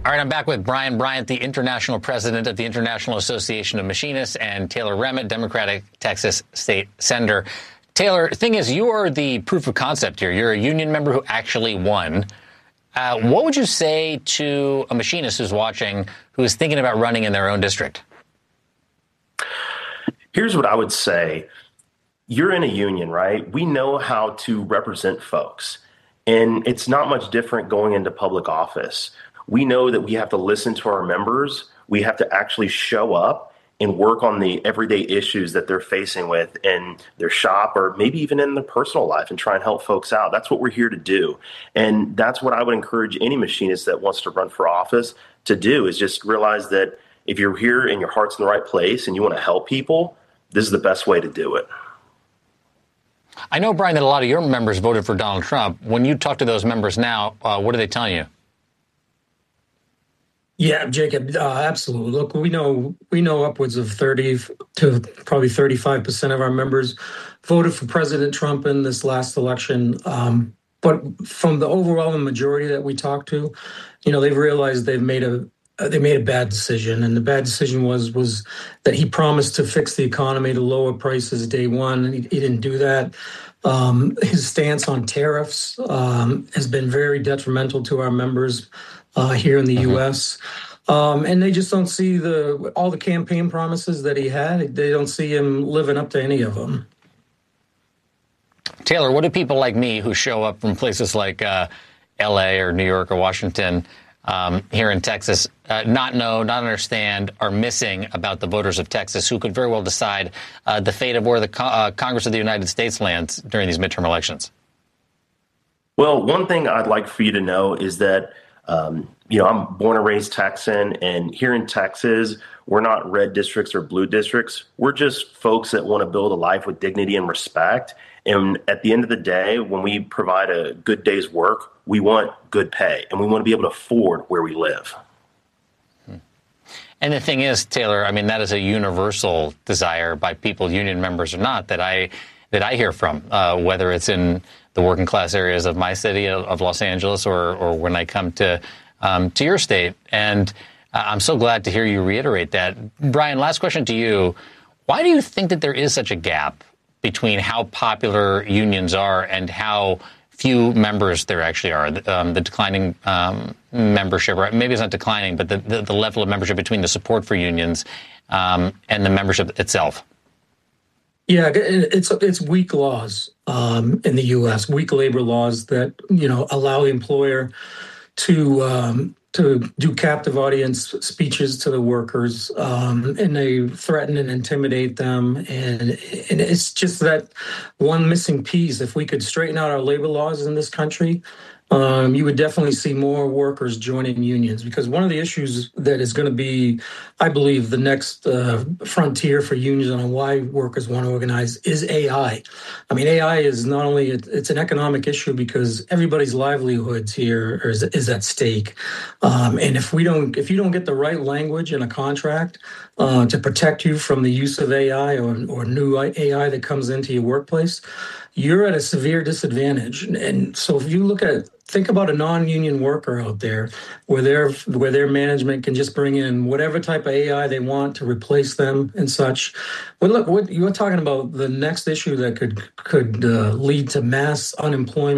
All right, I'm back with Brian Bryant, the international president of the International Association of Machinists, and Taylor Remmett, Democratic Texas State Senator. Taylor, the thing is, you are the proof of concept here. You're a union member who actually won. What would you say to a machinist who's watching, who is thinking about running in their own district? Here's what I would say. You're in a union, right? We know how to represent folks, and it's not much different going into public office. We know that we have to listen to our members. We have to actually show up and work on the everyday issues that they're facing with in their shop or maybe even in their personal life and try and help folks out. That's what we're here to do. And that's what I would encourage any machinist that wants to run for office to do, is just realize that if you're here and your heart's in the right place and you want to help people, this is the best way to do it. I know, Brian, that a lot of your members voted for Donald Trump. When you talk to those members now, what are they telling you? Yeah, Jacob, absolutely. Look, we know upwards of 30 to probably 35% of our members voted for President Trump in this last election. But from the overwhelming majority that we talked to, they've realized they made a bad decision, and the bad decision was that he promised to fix the economy, to lower prices day one, and he didn't do that. His stance on tariffs has been very detrimental to our members here in the U.S. And they just don't see all the campaign promises that he had. They don't see him living up to any of them. Taylor, what do people like me who show up from places like L.A. or New York or Washington here in Texas not know, not understand, are missing about the voters of Texas, who could very well decide the fate of where the Congress of the United States lands during these midterm elections? Well, one thing I'd like for you to know is that I'm born and raised Texan, and here in Texas, we're not red districts or blue districts. We're just folks that want to build a life with dignity and respect. And at the end of the day, when we provide a good day's work, we want good pay, and we want to be able to afford where we live. And the thing is, Taylor, I mean, that is a universal desire by people, union members or not, that I hear from, whether it's in the working class areas of my city of Los Angeles or when I come to your state. And I'm so glad to hear you reiterate that. Brian, last question to you. Why do you think that there is such a gap between how popular unions are and how few members there actually are? The declining membership, or maybe it's not declining, but the level of membership between the support for unions and the membership itself. Yeah, it's weak laws in the U.S., weak labor laws that allow the employer to do captive audience speeches to the workers, and they threaten and intimidate them, and it's just that one missing piece. If we could straighten out our labor laws in this country, you would definitely see more workers joining unions, because one of the issues that is going to be, I believe, the next frontier for unions on why workers want to organize is AI. I mean, AI is not only, it's an economic issue because everybody's livelihoods here is at stake. And if you don't get the right language in a contract to protect you from the use of AI or new AI that comes into your workplace, you're at a severe disadvantage. And so if you think about a non-union worker out there where their management can just bring in whatever type of AI they want to replace them and such. Well, look, what you're talking about, the next issue that could lead to mass unemployment